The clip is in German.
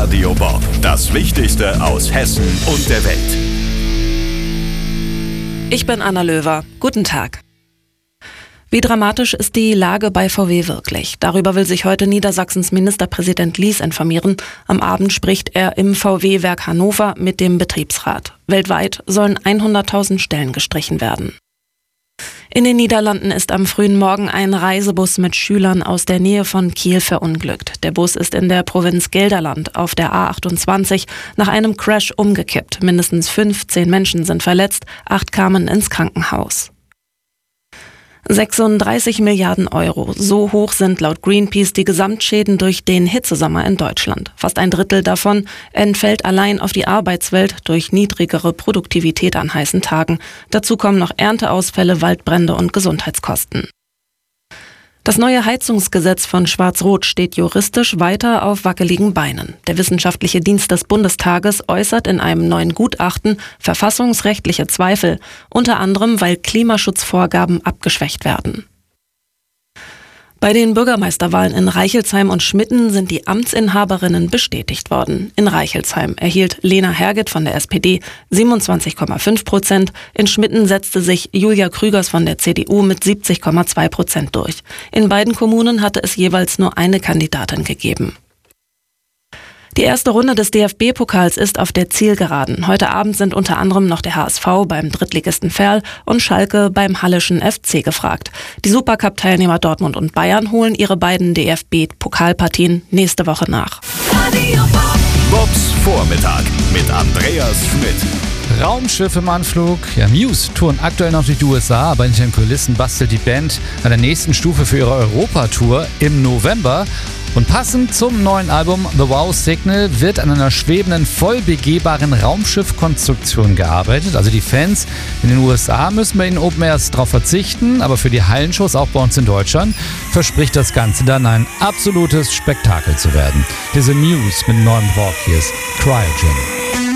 Radio Bob. Das Wichtigste aus Hessen und der Welt. Ich bin Anna Löwer. Guten Tag. Wie dramatisch ist die Lage bei VW wirklich? Darüber will sich heute Niedersachsens Ministerpräsident Lies informieren. Am Abend spricht er im VW-Werk Hannover mit dem Betriebsrat. Weltweit sollen 100.000 Stellen gestrichen werden. In den Niederlanden ist am frühen Morgen ein Reisebus mit Schülern aus der Nähe von Kiel verunglückt. Der Bus ist in der Provinz Gelderland auf der A28 nach einem Crash umgekippt. Mindestens 15 Menschen sind verletzt, 8 kamen ins Krankenhaus. 36 Milliarden Euro. So hoch sind laut Greenpeace die Gesamtschäden durch den Hitzesommer in Deutschland. Fast ein Drittel davon entfällt allein auf die Arbeitswelt durch niedrigere Produktivität an heißen Tagen. Dazu kommen noch Ernteausfälle, Waldbrände und Gesundheitskosten. Das neue Heizungsgesetz von Schwarz-Rot steht juristisch weiter auf wackeligen Beinen. Der Wissenschaftliche Dienst des Bundestages äußert in einem neuen Gutachten verfassungsrechtliche Zweifel, unter anderem weil Klimaschutzvorgaben abgeschwächt werden. Bei den Bürgermeisterwahlen in Reichelsheim und Schmitten sind die Amtsinhaberinnen bestätigt worden. In Reichelsheim erhielt Lena Herget von der SPD 27,5%. In Schmitten setzte sich Julia Krügers von der CDU mit 70,2% durch. In beiden Kommunen hatte es jeweils nur eine Kandidatin gegeben. Die erste Runde des DFB-Pokals ist auf der Zielgeraden. Heute Abend sind unter anderem noch der HSV beim Drittligisten Verl und Schalke beim Halleschen FC gefragt. Die Supercup-Teilnehmer Dortmund und Bayern holen ihre beiden DFB-Pokalpartien nächste Woche nach. Bobs Vormittag mit Andreas Schmidt. Raumschiff im Anflug. Ja, Muse touren aktuell noch durch die USA, aber hinter den Kulissen bastelt die Band an der nächsten Stufe für ihre Europatour im November. Und passend zum neuen Album The Wow Signal wird an einer schwebenden, voll begehbaren Raumschiffkonstruktion gearbeitet. Also die Fans in den USA müssen bei den Open Airs darauf verzichten, aber für die Hallenshows, auch bei uns in Deutschland, verspricht das Ganze dann ein absolutes Spektakel zu werden. Diese Muse mit neuen Rock, hier ist Cryogen.